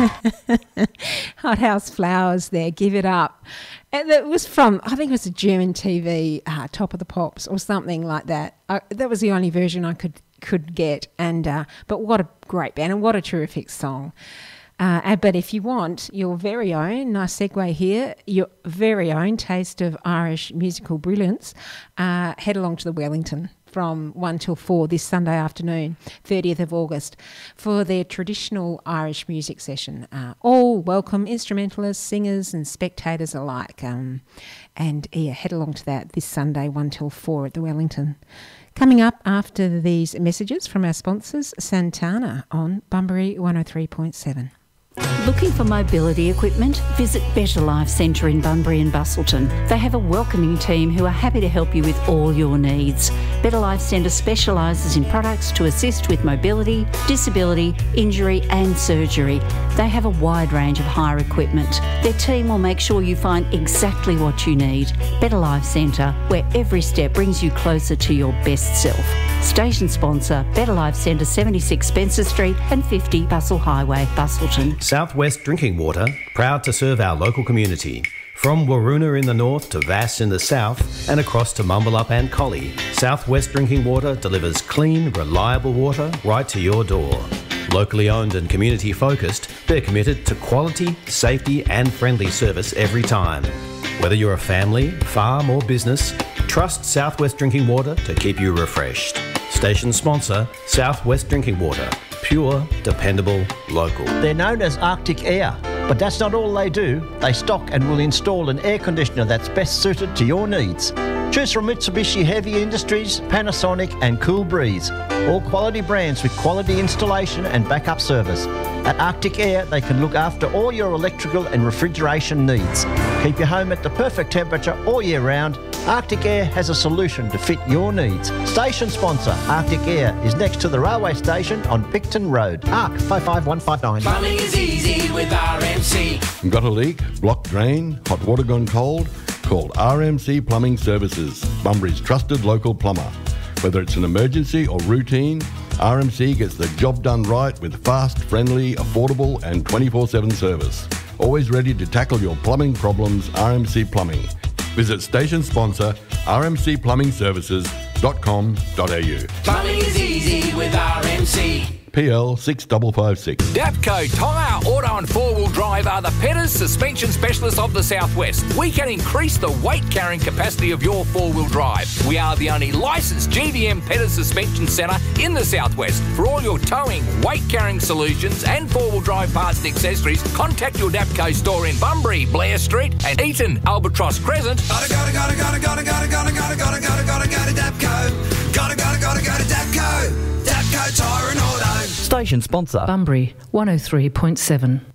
Hothouse Flowers there, Give It Up. And it was from, I think it was a German TV, Top of the Pops or something like that. That was the only version I could get. And but what a great band and what a terrific song. But if you want your very own, nice segue here, your very own taste of Irish musical brilliance, head along to the Wellington from 1 till 4 this Sunday afternoon, 30th of August, for their traditional Irish music session. All welcome instrumentalists, singers and spectators alike. And head along to that this Sunday, 1 till 4 at the Wellington. Coming up after these messages from our sponsors, Santana on Bunbury 103.7. Looking for mobility equipment? Visit Better Life Centre in Bunbury and Bustleton. They have a welcoming team who are happy to help you with all your needs. Better Life Centre specialises in products to assist with mobility, disability, injury and surgery. They have a wide range of hire equipment. Their team will make sure you find exactly what you need. Better Life Centre, where every step brings you closer to your best self. Station sponsor, Better Life Centre, 76 Spencer Street and 50 Bustle Highway, Bustleton. Southwest Drinking Water, proud to serve our local community. From Waroona in the north to Vass in the south and across to Mumbalup and Collie, Southwest Drinking Water delivers clean, reliable water right to your door. Locally owned and community focused, they're committed to quality, safety and friendly service every time. Whether you're a family, farm or business, trust Southwest Drinking Water to keep you refreshed. Station sponsor, Southwest Drinking Water. Pure, dependable, local. They're known as Arctic Air, but that's not all they do. They stock and will install an air conditioner that's best suited to your needs. Choose from Mitsubishi Heavy Industries, Panasonic and Cool Breeze. All quality brands with quality installation and backup service. At Arctic Air, they can look after all your electrical and refrigeration needs. Keep your home at the perfect temperature all year round. Arctic Air has a solution to fit your needs. Station sponsor, Arctic Air, is next to the railway station on Picton Road. ARC 55159. Plumbing is easy with RMC. Got a leak, blocked drain, hot water gone cold? Call RMC Plumbing Services, Bunbury's trusted local plumber. Whether it's an emergency or routine, RMC gets the job done right with fast, friendly, affordable and 24/7 service. Always ready to tackle your plumbing problems, RMC Plumbing. Visit station sponsor rmcplumbingservices.com.au. Plumbing is easy with RMC. PL 6556. Dapco Tyre, Auto and 4-wheel drive are the Petters suspension specialists of the Southwest. We can increase the weight carrying capacity of your 4-wheel drive. We are the only licensed GVM Petters suspension centre in the Southwest. For all your towing, weight carrying solutions and 4-wheel drive parts and accessories, contact your Dapco store in Bunbury, Blair Street and Eaton, Albatross Crescent. Gotta go to Dapco. Gotta go to Dapco. Dapco Tyre and Auto. Station sponsor, Bunbury 103.7.